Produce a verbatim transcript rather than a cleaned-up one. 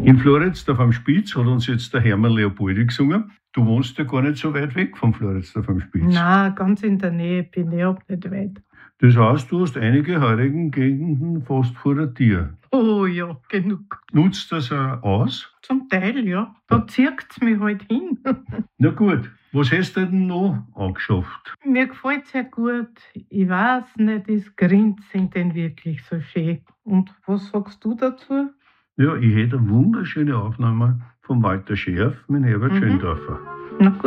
In Floridsdorf am Spitz hat uns jetzt der Hermann Leopoldi gesungen. Du wohnst ja gar nicht so weit weg von Floridsdorf am Spitz. Nein, ganz in der Nähe bin ich auch nicht weit. Das heißt, du hast einige heurigen Gegenden fast vor der Tür. Oh ja, genug. Nutzt das auch aus? Zum Teil, ja. Da zirkt es mich halt hin. Na gut, was hast du denn noch angeschafft? Mir gefällt es sehr gut. Ich weiß nicht, ist Grinzing denn wirklich so schön? Und was sagst du dazu? Ja, ich hätte eine wunderschöne Aufnahme von Walter Scherf mit Herbert Mhm. Schöndorfer. Na gut.